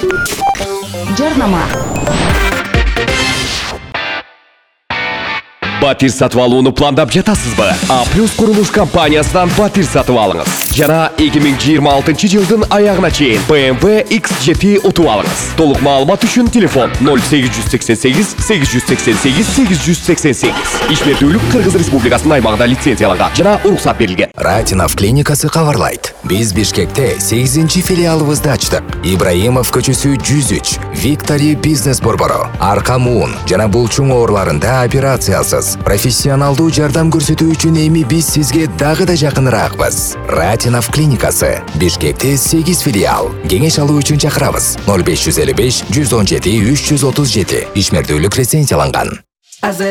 Жарнама. Батир сатып алууну пландап жатасызбы? А+ курулуш компаниясынан батир сатып алыңыз. Жана 2026 жылдын аягына чейин BMW X7 утуп алыңыз. Толук маалымат үчүн телефон 0888 888 888. Ишмердүүлүк Кыргыз Республикасынын аймагында лицензияланган жана уруксат берилген. Ратинов клиникасы кабарлайт. Биз Бишкекте 8-чи филиалыбызды ачтык. Ибраимов көчөсү 103, Виктори бизнес борбору, арка муун жана булчуң ооруларында операциялсыз профессионалдуу жардам көрсөтүү үчүн эми биз сизге дагы да жакыныраакпыз. Ратинов клиникасы Бишкекте 8 филиал. Кеңеш алуу үчүн чакырабыз. 0555 117 337. Ишмердүүлүк лицензияланган.